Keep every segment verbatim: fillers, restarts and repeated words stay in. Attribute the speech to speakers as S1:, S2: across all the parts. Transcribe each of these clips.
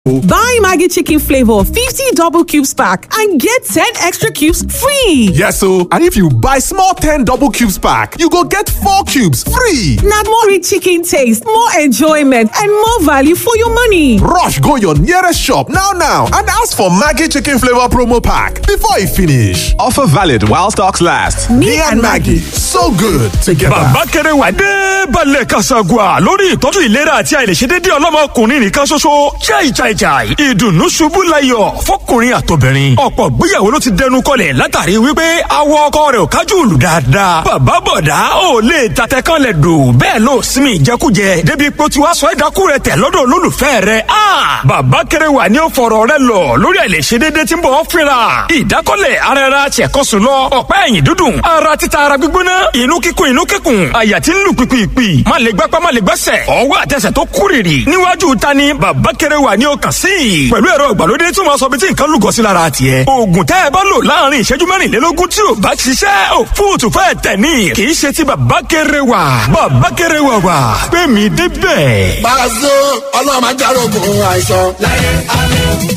S1: Buy Maggi chicken flavor fifty double cubes pack and get ten extra cubes free.
S2: Yes, so and if you buy small ten double cubes pack, you go get four cubes free.
S1: Now more rich chicken taste, more enjoyment, and more value for your money.
S2: Rush go your nearest shop now now and ask for Maggi chicken flavor promo pack before e finish. Offer valid while stocks last. Me, Me and Maggi, so good together.
S3: Bàbá kéré wà dé balẹ̀ Kasagua lórí ìtọ́jú ìlera àti àìlèṣedéédé ọlọ́mọkùnrin nìkan ṣoṣo. Chai chai chai. Ìdùnnú ṣubú layọ̀ fọkùnrin àtobìnrin. Ọ̀pọ̀ gbéyàwó ló ti dẹnu kọlẹ̀ látàrí wípé awọ ọkọ rẹ̀ ò kájú òlù dáadáa. Bàbá bọ̀dá ò lè tatẹ kan lẹ̀ dò. Bẹ́ẹ̀ ló sinmi ìjẹkújẹ. Débi pé ó ti wá sọ ẹ̀dákú rẹ̀ tẹ̀ lọ́dọ̀ olólùfẹ́ rẹ̀. Bàbá kéré wà ní ó fọ̀rọ̀ rẹ̀ lọ lórí àìlèṣedéédé tí ń bọ̀ ọ́ fínra. Ìdákọ́lẹ̀ ara ẹra ṣẹ̀kọ́sùn lọ. Ọ̀pá ẹ̀yìn dúdùn. Ara títa ara gbígbóná. Inú kíkún inú kíkún. Àyà tí ń lù pìpìpì. Má lè gbápá má lè gbẹ́sẹ̀. Ọwọ́ àtẹsẹ̀ tó kúrìrì. Níwájú ta ni bàbá kéré wà ní ó kàn sí. Pẹ̀lú ẹ̀rọ ìgbàlódé tí wọ́n sọ bí tí nǹkan lúgọ sí lára tiẹ̀. Oògùn tẹ́ ẹ bá lò láàrin ìṣẹ́jú mẹ́rìnlélógún tí ò bá ṣiṣẹ́ ò fóòtù fẹ́ tẹ̀ ní. Kì í ṣe ti bàbá kéré wà. Bàbá kéré wà wà. Pé mi débẹ̀.
S4: Pàṣẹ ọlọ́run máa járógun àìsàn láyé àlẹ́.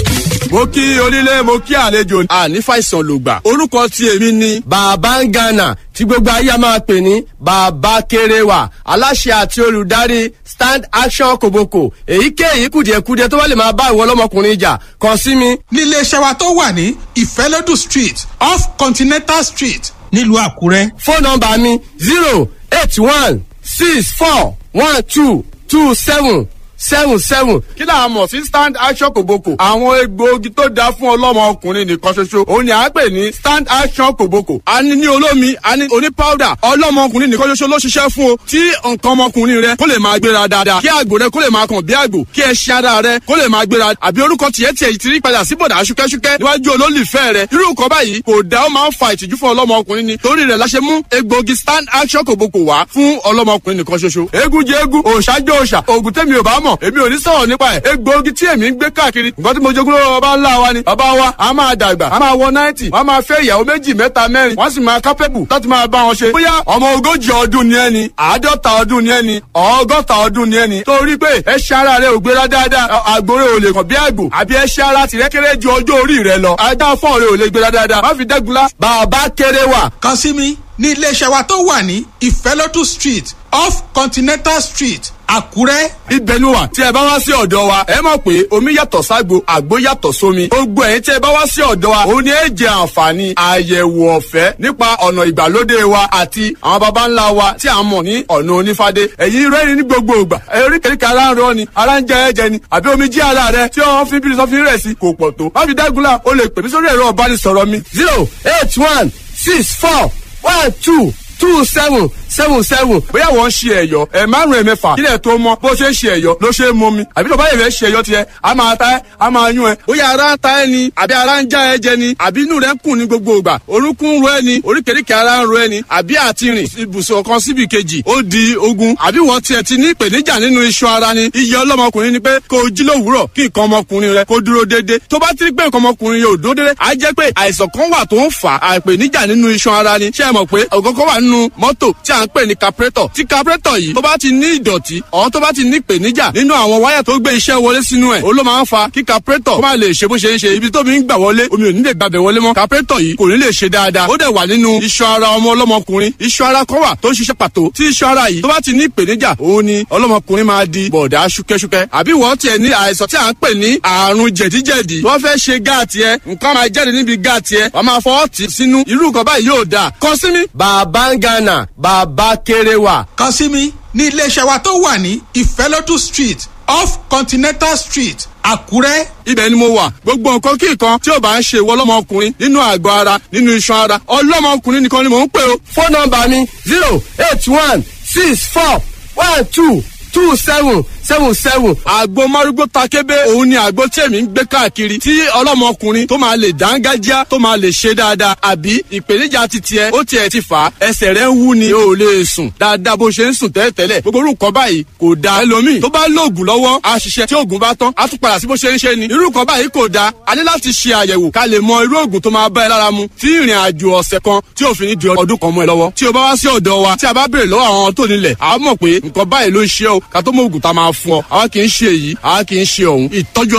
S4: Mo kí onílé mo kí àlejò àní fàìsàn lògbà. Orúkọ tí èmi ni Bàbá ń Ghana tí gbogbo ayé máa pè ní Bàbá Kéréwà, aláṣẹ àti olùdarí Stand Action Koboko. Èyíkéyìí kùdìẹ̀kudiẹ tó bá lè máa bá ìwọ ọlọ́mọkùnrin jà kàn sí mi.
S5: Nílé iṣẹ́ wa tó wà ní Ìfẹ́lódù Street off Continental Street nílùú Àkúrẹ́.
S4: Fóònù nọ́mbà mi zero eight one six four one two two seven seven seven. Kí là á mọ̀ sí Stand Action Koboko? Àwọn egbòogi tó dáa fún ọlọ́mọ ọkùnrin nìkan ṣoṣo. Òun ni à ń pè ní Stand Action Koboko. A ní ní olómi, a ní oní powder. Ọlọ́mọ ọkùnrin nìkan ṣoṣo ló ṣiṣẹ́ fún o. Tí nǹkan ọmọkùnrin rẹ kó lè máa gbéra dáadáa. Kí àgbò rẹ kó lè máa kàn bí àgbò. Kí ẹṣin ara rẹ kó lè máa gbéra. Àbí orúkọ tiẹ̀ tiẹ̀ ti rí padà sí bọ̀dà ṣúkẹ́ṣúkẹ́ níwájú olólùfẹ́ rẹ. Irú nǹkan báyìí kò dá, ó máa ń fa ìtìjú fún ọlọ́mọ ọkùnrin ni. Torí rẹ̀ la ṣe mú egbòogi Stand Action Koboko wá fún ọlọ́mọ ọkùnrin nìkan ṣoṣo. Eégún jẹ́ eégún, òòṣà jẹ́ òòṣà. Òògùn tẹ́mi ò bá mọ̀, èmi ò ní sọ̀rọ̀ nípa ẹ̀. Egbòogi tí èmi ń gbé káàkiri nǹkan tí mo jogún lọ́wọ́ bàbá ńlá wa ni. Bàbá wa a máa dàgbà, a máa wọ náìtì, wọ́n máa fẹ́ ìyàwó méjì mẹ́ta mẹ́rin, wọ́n sì máa kápẹ́bù láti máa bá wọn ṣe. Bóyá ọmọ ogójì ọdún ni ẹni, àádọ́ta ọdún ni ẹni, ọgọ́ta ọdún ni ẹni. Torí pé ẹṣin ara rẹ ò gbéra dáadáa, àgbòrè ò lè kàn bí àgbò, àbí ẹṣin ara tìrẹ kéré ju ọjọ́ orí rẹ lọ. Ajá fọ́ọ̀ rẹ ò lè gbéra dáadáa. Má fi dẹ́gunlá. Bàbá Kéréwà.
S5: Kàn sí mi ní iléeṣẹ́ wa tó wà ní Ìfẹ́lódù Street off Continental Street Àkúrẹ́.
S4: Ibẹ̀ ni wà tí ẹ bá wá sí ọ̀dọ̀ wa ẹ mọ̀ pé omi yàtọ̀ ságbo àgbo yàtọ̀ sómi. Gbogbo ẹ̀yin tí ẹ bá wá sí ọ̀dọ̀ wa òun ni ẹ jẹ àǹfààní àyẹ̀wò ọ̀fẹ́ nípa ọ̀nà ìgbàlódé wa àti àwọn baba ńlá wa tí a mọ̀ ní ọ̀nà onífádé. Ẹ̀yin rẹ́rìn ní gbogbo ìgbà oríkèéríkèé ara ń rọ ni ara ń jẹ ẹ̀jẹ̀ ni àbí omi jí ara rẹ tí wọ́n fi bí sọ́fin rẹ̀ sí kò pọ̀ tó. Má fi dágunlá o lè pè mí sórí ẹ̀rọ ìbánisọ̀rọ̀ mi zero eight one six four one two two seven seven seven. Bóyá wọ́n ń ṣe ẹ̀yọ́ ẹ̀ márùn ẹ̀ mẹ́fà kílẹ̀ tó mọ́ bó ṣe ń ṣe ẹ̀yọ́ ló ṣe é mú mi. Àbí tó bá yẹ fẹ́ ṣe ẹ̀yọ́ tiẹ̀ a máa ta ẹ́ a máa yún ẹ. Bóyá ara ń ta ẹ ni àbí ara ń já ẹ jẹ ni àbí inú rẹ ń kùn ní gbogbo ìgbà. Orúnkún ń ro ẹ ni oríkèéríkèé ara ń ro ẹ ni àbí àti rìn ibùsùn kan síbi kejì ó di ogun. Àbí wọ́n tiẹ̀ ti ní ìpèníjà nínú iṣan ara ni. Iye ọlọ́mọkùnrin ni pé kó o jí lówùúrọ̀ kí nǹkan ọmọkùnrin rẹ kó dúró déédé. Tó bá ti rí pé nǹkan ọmọkùnrin yóò dúró déédé á jẹ́ pé àìsàn kan wà tó ń fà àìpèníjà nínú iṣan ara ni. Ṣé ẹ mọ̀ pé ọ̀gọ́gọ́ wà nínú mọ́tò tí à ń pè ní carburetor tí carburetor yìí tó bá ti ní ìdọ̀tí ọ̀ tó bá ti ní ìpèníjà nínú àwọn wáyà tó gbé iṣẹ́ wọlé sínú ẹ̀ ó ló máa ń fa kí carburetor kó má lè ṣe bó ṣe ń ṣe ibi tó mi ń gbà wọlé omi ò ní lè gbàbẹ̀ wọlé mọ́ carburetor yìí kò ní lè ṣe dáadáa ó dẹ̀ wà nínú iṣan ara ọmọ ọlọ́mọkùnrin iṣan ara kan wà tó ń ṣiṣẹ́ pàtó tí iṣan ara yìí tó bá ti ní ìpèníjà òun ni ọlọ́mọkùnrin máa di bọ̀dá ṣúkẹ́ṣúkẹ́ àbí wọ́n tiẹ̀ ní àìsàn tí à ń pè ní àrùn jẹ̀díjẹ̀dí wọ́n fẹ́ ṣe gáàtì ẹ nǹkan máa jáde níbi gáàtì ẹ wọ́n máa fọwọ́ tì sínú irú nǹkan báyìí yóò dáa kàn sí mi. Bàbá ń Ghana Bàbá Kéréwà.
S5: Kàn sí mi ní iléeṣẹ́ wa tó wà ní Ìfẹ́lódù Street off Continental Street Àkúrẹ́.
S4: Ibẹ̀ ni mo wà. Gbogbo nǹkan kí nǹkan tí ò bá ń ṣe ìwọ ọlọ́mọkùnrin nínú àgọ́ ara nínú iṣan ara ọlọ́mọkùnrin nìkan ni mò ń pè o.
S6: Fóònù nọ́mbà mi zero eight one six four one two two seven seven seven.
S4: Àgbo márúgbó takébé òun ni àgbo tí èmi ń gbé káàkiri tí ọlọ́mọkùnrin tó máa lè dángájá tó máa lè ṣe dáadáa àbí ìpèníjà ti tiẹ̀ ó tiẹ̀ ti fà á ẹsẹ̀ rẹ̀ ń wú ni o ò lè sùn dáadáa bó ṣe ń sùn tẹ́lẹ̀tẹ́lẹ̀ gbogbo orúkọ báyìí kò da ẹlòmíì tó bá lóògùn lọ́wọ́ á ṣiṣẹ́ tí oògùn bá tán á tún padà sí bó ṣe ń ṣe ni irú nǹkan báyìí kò da a ní láti ṣe àyẹ̀wò ká lè mọ irú oògùn tó máa bá ẹ lára mu tí ìrìn àjò ọ̀sẹ̀ kan tí òfin ní di ọdún kan mọ́ ẹ lọ́wọ́ tí o bá wá sí ọ̀dọ̀ wa tí a bá béèrè lọ́wọ́ àwọn tó nílẹ̀ a mọ̀ pé nǹkan báyìí ló ń ṣe o ká tó mọ oògùn tá a máa fún ọ àwa kì í ṣe èyí àwa kì í ṣe ọ̀hún ìtọ́jú